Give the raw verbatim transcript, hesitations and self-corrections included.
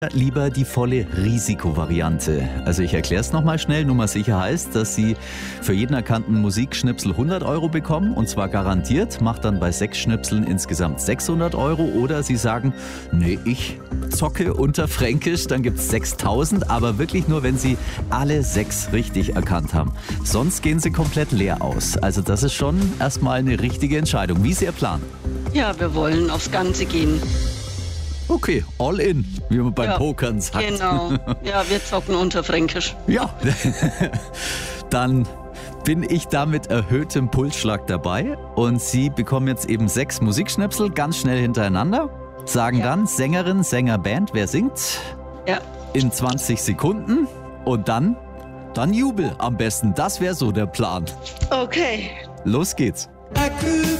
Lieber die volle Risikovariante. Also ich erkläre es nochmal schnell. Nummer sicher heißt, dass Sie für jeden erkannten Musikschnipsel hundert Euro bekommen und zwar garantiert, macht dann bei sechs Schnipseln insgesamt sechshundert Euro. Oder Sie sagen, nee, ich zocke unter Fränkisch, dann gibt es sechstausend, aber wirklich nur, wenn Sie alle sechs richtig erkannt haben. Sonst gehen Sie komplett leer aus. Also das ist schon erstmal eine richtige Entscheidung. Wie ist Ihr Plan? Ja, wir wollen aufs Ganze gehen. Okay, all in, wie man beim Ja, Pokern sagt. Genau. Ja, wir zocken unter Fränkisch. Ja, dann bin ich da mit erhöhtem Pulsschlag dabei und Sie bekommen jetzt eben sechs Musikschnipsel ganz schnell hintereinander, sagen Ja. dann Sängerin, Sänger, Band, wer singt, Ja. in zwanzig Sekunden und dann, dann Jubel am besten. Das wäre so der Plan. Okay. Los geht's. I could